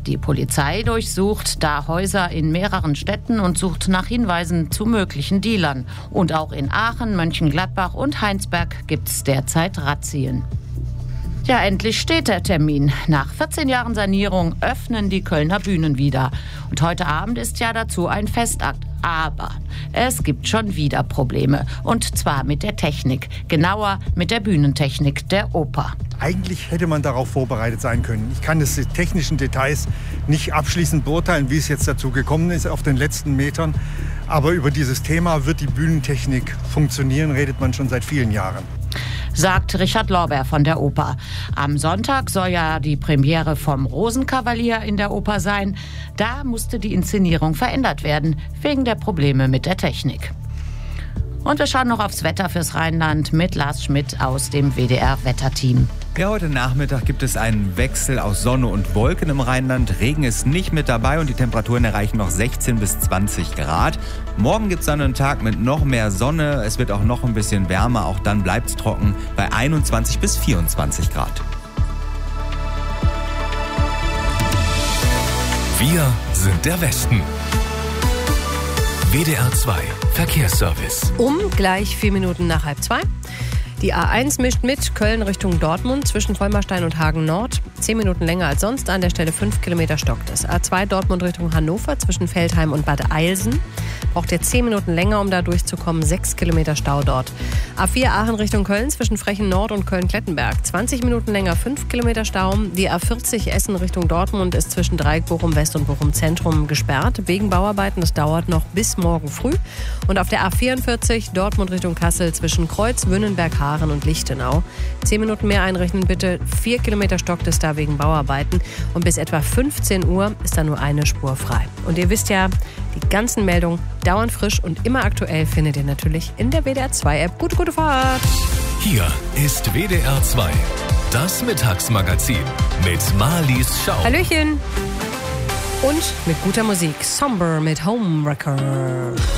Die Polizei durchsucht da Häuser in mehreren Städten und sucht nach Hinweisen zu möglichen Dealern. Und auch in Aachen, Mönchengladbach und Heinsberg gibt es derzeit Razzien. Ja, endlich steht der Termin. Nach 14 Jahren Sanierung öffnen die Kölner Bühnen wieder. Und heute Abend ist ja dazu ein Festakt. Aber es gibt schon wieder Probleme. Und zwar mit der Technik. Genauer mit der Bühnentechnik der Oper. Eigentlich hätte man darauf vorbereitet sein können. Ich kann die technischen Details nicht abschließend beurteilen, wie es jetzt dazu gekommen ist auf den letzten Metern. Aber über dieses Thema, wird die Bühnentechnik funktionieren, redet man schon seit vielen Jahren. Sagt Richard Lorber von der Oper. Am Sonntag soll ja die Premiere vom Rosenkavalier in der Oper sein. Da musste die Inszenierung verändert werden, wegen der Probleme mit der Technik. Und wir schauen noch aufs Wetter fürs Rheinland mit Lars Schmidt aus dem WDR-Wetterteam. Ja, heute Nachmittag gibt es einen Wechsel aus Sonne und Wolken im Rheinland. Regen ist nicht mit dabei und die Temperaturen erreichen noch 16 bis 20 Grad. Morgen gibt es dann einen Tag mit noch mehr Sonne. Es wird auch noch ein bisschen wärmer. Auch dann bleibt es trocken bei 21 bis 24 Grad. Wir sind der Westen. WDR 2 Verkehrsservice. Gleich 4 Minuten nach 1:30. Die A1 mischt mit Köln Richtung Dortmund zwischen Vollmerstein und Hagen Nord. 10 Minuten länger als sonst, an der Stelle 5 Kilometer stockt es. A2 Dortmund Richtung Hannover zwischen Veltheim und Bad Eilsen. Braucht ihr 10 Minuten länger, um da durchzukommen. 6 Kilometer Stau dort. A4 Aachen Richtung Köln zwischen Frechen Nord und Köln-Klettenberg. 20 Minuten länger, 5 Kilometer Stau. Die A40 Essen Richtung Dortmund ist zwischen Dreieck Bochum West und Bochum Zentrum gesperrt. Wegen Bauarbeiten, das dauert noch bis morgen früh. Und auf der A44 Dortmund Richtung Kassel zwischen Kreuz, Wünnenberg, Haaren und Lichtenau. 10 Minuten mehr einrechnen bitte. 4 Kilometer stockt es da wegen Bauarbeiten. Und bis etwa 15 Uhr ist da nur eine Spur frei. Und ihr wisst ja, die ganzen Meldungen dauernd frisch und immer aktuell findet ihr natürlich in der WDR 2 App. Gute Fahrt! Hier ist WDR 2, das Mittagsmagazin mit Marlies Schau. Hallöchen! Und mit guter Musik. Somber mit Homewrecker.